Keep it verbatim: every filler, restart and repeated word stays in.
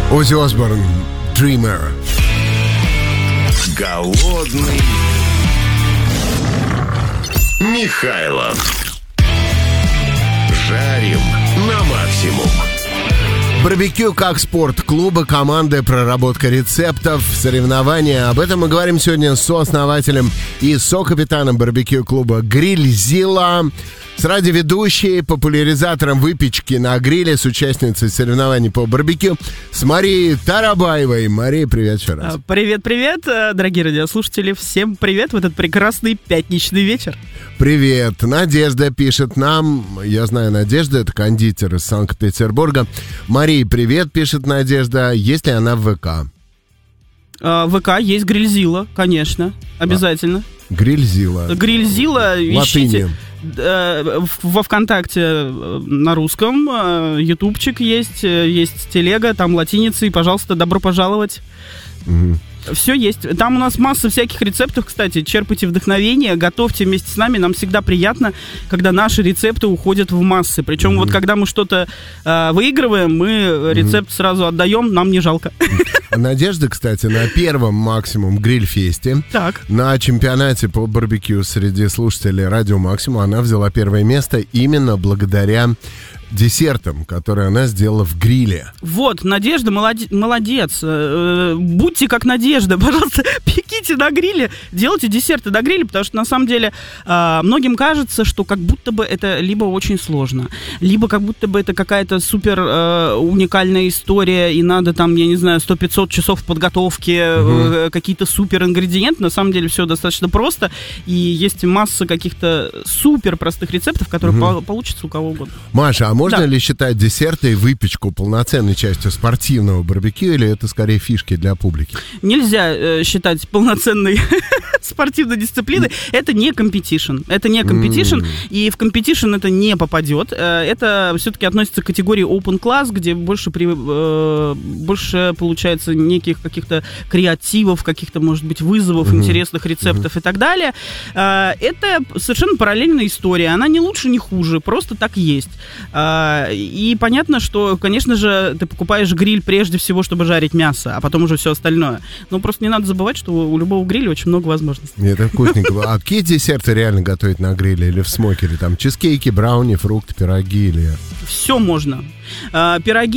Оззи Осборн, Dreamer. Голодный Михайлов. Жарим на максимум. Барбекю как спорт, клубы, команды, проработка рецептов, соревнования. Об этом мы говорим сегодня с сооснователем и сокапитаном барбекю-клуба «Грильзила», с радиоведущей, популяризатором выпечки на гриле, с участницей соревнований по барбекю, с Марией Тарабаевой. Мария, привет еще раз. Привет-привет, дорогие радиослушатели. Всем привет в этот прекрасный пятничный вечер. Привет. Надежда пишет нам. Я знаю, Надежда, это кондитер из Санкт-Петербурга. Мария, привет, пишет Надежда. Есть ли она в ВК? В ВК есть Грильзила, конечно, обязательно. Грильзила. Грильзила, ищите. Во ВКонтакте на русском, ютубчик есть, есть телега, там латиницей, пожалуйста, добро пожаловать. Угу. Все есть. Там у нас масса всяких рецептов, кстати. Черпайте вдохновение, готовьте вместе с нами. Нам всегда приятно, когда наши рецепты уходят в массы. Причем mm-hmm. вот когда мы что-то э, выигрываем, мы рецепт mm-hmm. сразу отдаем, нам не жалко. Надежда, кстати, на первом максимум гриль-фесте, так. на чемпионате по барбекю среди слушателей Радио Максимум, она взяла первое место именно благодаря десертом, который она сделала в гриле. Вот, Надежда молодец. молодец. Будьте как Надежда, пожалуйста, пеките на гриле, делайте десерты на гриле, потому что на самом деле многим кажется, что как будто бы это либо очень сложно, либо как будто бы это какая-то супер уникальная история, и надо там, я не знаю, сто-пятьсот часов подготовки, угу. какие-то супер ингредиенты. На самом деле все достаточно просто, и есть масса каких-то супер простых рецептов, которые угу. по- получатся у кого угодно. Маша, а можно да. ли считать десерты и выпечку полноценной частью спортивного барбекю, или это скорее фишки для публики? Нельзя э, считать полноценной спортивной дисциплиной. Это не компетишн. Это не компетишн, mm. и в компетишн это не попадет. Это все-таки относится к категории open class, где больше, при, э, больше получается неких каких-то креативов, каких-то, может быть, вызовов, mm-hmm. интересных рецептов mm-hmm. и так далее. Это совершенно параллельная история. Она не лучше, не хуже. Просто так есть. И понятно, что, конечно же, ты покупаешь гриль прежде всего, чтобы жарить мясо, а потом уже все остальное. Но просто не надо забывать, что у любого гриля очень много возможностей. Это вкусненько. А какие десерты реально готовить на гриле или в смокере? Там чизкейки, брауни, фрукты, пироги или... Все можно. Пироги